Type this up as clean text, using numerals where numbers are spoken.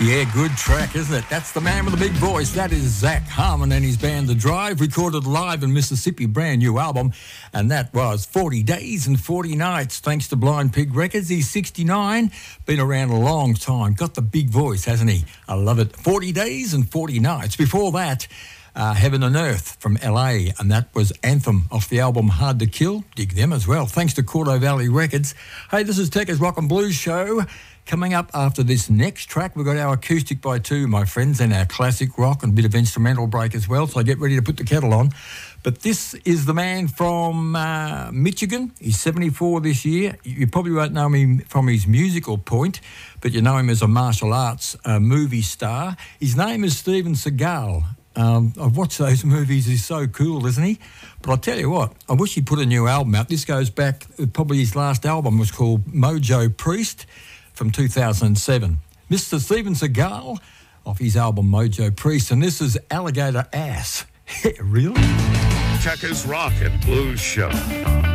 Yeah, good track, isn't it? That's the man with the big voice. That is Zach Harmon and his band The Drive, recorded live in Mississippi, brand new album. And that was 40 Days and 40 Nights, thanks to Blind Pig Records. He's 69, been around a long time. Got the big voice, hasn't he? I love it. 40 Days and 40 Nights. Before that, Heaven and Earth from LA, and that was Anthem off the album Hard to Kill. Dig them as well, thanks to Cordo Valley Records. Hey, this is Tekka's Rock and Blues Show. Coming up after this next track, we've got our acoustic by two, my friends, and our classic rock and a bit of instrumental break as well, so get ready to put the kettle on. But this is the man from Michigan. He's 74 this year. You probably won't know him from his musical point, but you know him as a martial arts movie star. His name is Steven Seagal. I've watched those movies. He's so cool, isn't he? But I'll tell you what, I wish he put a new album out. This goes back, probably his last album was called Mojo Priest from 2007. Mr. Steven Seagal off his album Mojo Priest, and this is Alligator Ass. Really? Tekka's Rock and Blues Show.